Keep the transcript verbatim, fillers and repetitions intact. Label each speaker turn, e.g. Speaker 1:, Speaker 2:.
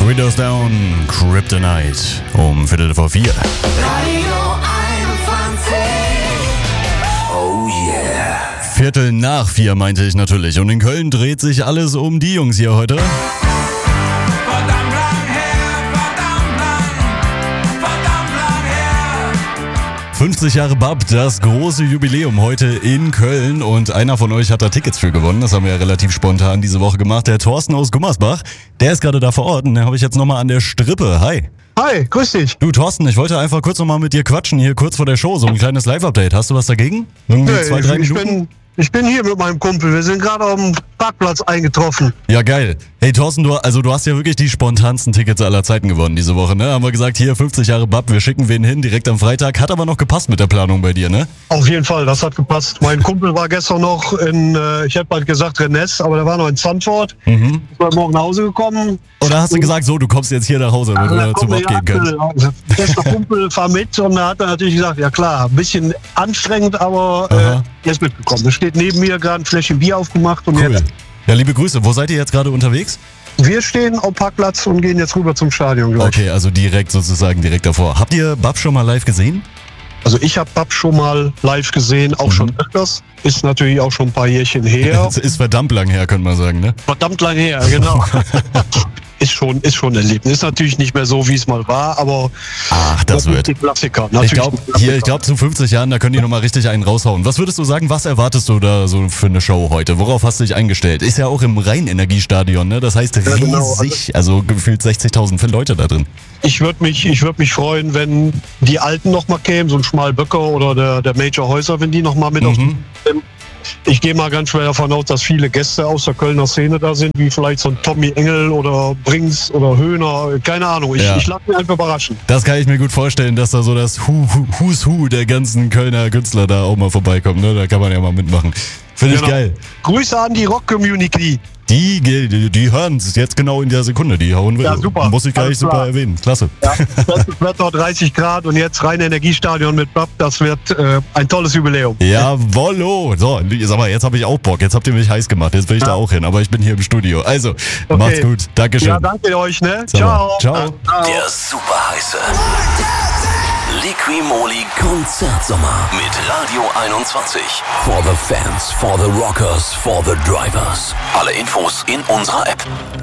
Speaker 1: Three Doors Down, Kryptonite, um Viertel vor vier.
Speaker 2: Radio einundzwanzig. Oh yeah.
Speaker 1: Viertel nach vier meinte ich natürlich. Und in Köln dreht sich alles um die Jungs hier heute.
Speaker 2: Verdammt lang her, verdammt lang, verdammt lang her.
Speaker 1: fünfzig Jahre B A P, das große Jubiläum heute in Köln. Und einer von euch hat da Tickets für gewonnen. Das haben wir ja relativ spontan diese Woche gemacht. Der Thorsten aus Gummersbach, der ist gerade da vor Ort. Und den habe ich jetzt nochmal an der Strippe. Hi.
Speaker 3: Hi, grüß dich.
Speaker 1: Du Thorsten, ich wollte einfach kurz nochmal mit dir quatschen, hier kurz vor der Show. So ein kleines Live-Update. Hast du was dagegen? Irgendwie
Speaker 3: Nee,
Speaker 1: zwei,
Speaker 3: ich,
Speaker 1: drei
Speaker 3: ich,
Speaker 1: Minuten?
Speaker 3: bin, ich bin hier mit meinem Kumpel. Wir sind gerade auf dem Parkplatz eingetroffen.
Speaker 1: Ja, geil. Hey Thorsten, du, also du hast ja wirklich die spontansten Tickets aller Zeiten gewonnen diese Woche, ne? Haben wir gesagt, hier fünfzig Jahre B A P, wir schicken wen hin, direkt am Freitag. Hat aber noch gepasst mit der Planung bei dir, ne?
Speaker 3: Auf jeden Fall, das hat gepasst. Mein Kumpel war gestern noch in, äh, ich hätte bald gesagt Rennes, aber der war noch in Zandvoort.
Speaker 1: Mhm.
Speaker 3: Ist heute Morgen nach Hause gekommen.
Speaker 1: Oder hast du gesagt, so, du kommst jetzt hier nach Hause, damit wir zu Wort gehen können?
Speaker 3: Also, bester Kumpel, fahr mit. Und da hat er natürlich gesagt, ja klar, ein bisschen anstrengend, aber
Speaker 1: Aha.
Speaker 3: äh, er ist mitgekommen. Er steht neben mir, gerade ein Fläschchen Bier aufgemacht. Und
Speaker 1: Cool.
Speaker 3: jetzt,
Speaker 1: Ja, liebe Grüße. Wo seid ihr jetzt gerade unterwegs?
Speaker 3: wir stehen auf dem Parkplatz und gehen jetzt rüber zum Stadion gleich.
Speaker 1: Okay, also direkt sozusagen direkt davor. Habt ihr B A P schon mal live gesehen?
Speaker 3: Also ich habe B A P schon mal live gesehen, auch
Speaker 1: Mhm.
Speaker 3: schon öfters. Ist natürlich auch schon ein paar Jährchen her.
Speaker 1: Das ist verdammt lang her, könnte man sagen, ne?
Speaker 3: Verdammt lang her, genau. ist schon, ist schon ein Erlebnis. Ist natürlich nicht mehr so, wie es mal war, aber
Speaker 1: Ach, das
Speaker 3: natürlich
Speaker 1: wird.
Speaker 3: die Klassiker.
Speaker 1: Ich
Speaker 3: Natürlich
Speaker 1: glaube,
Speaker 3: die Klassiker.
Speaker 1: hier, ich glaube, zu fünfzig Jahren, da können die nochmal richtig einen raushauen. Was würdest du sagen, was erwartest du da so für eine Show heute? Worauf hast du dich eingestellt? Ist ja auch im Rhein-Energiestadion, ne? Das heißt
Speaker 3: Ja, genau.
Speaker 1: riesig, also gefühlt sechzigtausend Leute da drin.
Speaker 3: Ich würde mich, ich würd mich freuen, wenn die Alten noch mal kämen, so ein Schmalböcker oder der, der Major Häuser, wenn die noch mal mit auf die
Speaker 1: Mhm.
Speaker 3: Ich gehe mal ganz schwer davon aus, dass viele Gäste aus der Kölner Szene da sind, wie vielleicht so ein Tommy Engel oder Brings oder Höhner, keine Ahnung. Ich,
Speaker 1: Ja.
Speaker 3: ich lasse mich einfach überraschen.
Speaker 1: Das kann ich mir gut vorstellen, dass da so das Hu- Hu- Who's Who der ganzen Kölner Künstler da auch mal vorbeikommt, ne? Da kann man ja mal mitmachen. Finde ich
Speaker 3: Genau.
Speaker 1: geil.
Speaker 3: Grüße an die Rock-Community.
Speaker 1: Die, die, die hören es jetzt genau in der Sekunde, die hauen wir.
Speaker 3: Ja, super.
Speaker 1: Muss ich gleich
Speaker 3: Alles
Speaker 1: super
Speaker 3: klar.
Speaker 1: erwähnen. Klasse.
Speaker 3: Ja, bestes Wetter, dreißig Grad und jetzt rein Energiestadion mit B A P. Das wird äh, ein tolles Jubiläum.
Speaker 1: Jawollo. So, sag mal, jetzt habe ich auch Bock. Jetzt habt ihr mich heiß gemacht. Jetzt will ich
Speaker 3: Ja.
Speaker 1: da auch hin. Aber ich bin hier im Studio. Also,
Speaker 3: Okay.
Speaker 1: macht's gut. Dankeschön.
Speaker 3: Ja, danke euch, ne?
Speaker 1: Sag mal,
Speaker 3: Ciao.
Speaker 1: ciao.
Speaker 2: Der super heiße Liqui-Moly Konzertsommer mit Radio einundzwanzig. For the fans, for the rockers, for the drivers. Alle Infos in unserer App.